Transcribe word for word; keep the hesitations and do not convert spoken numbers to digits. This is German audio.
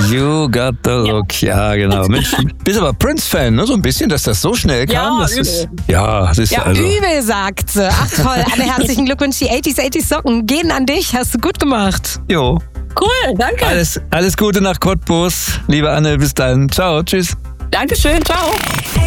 You got the look. Ja, genau. Mensch, bist aber Prince-Fan, ne? So ein bisschen, dass das so schnell kam. Ja, das übel. ist, ja, das ist Ja, also. übel, sagt sie. Ach toll, Anne, herzlichen Glückwunsch. Die achtziger achtziger Socken gehen an dich. Hast du gut gemacht. Jo. Cool, danke. Alles, alles Gute nach Cottbus. Liebe Anne, bis dann. Ciao, tschüss. Dankeschön, ciao.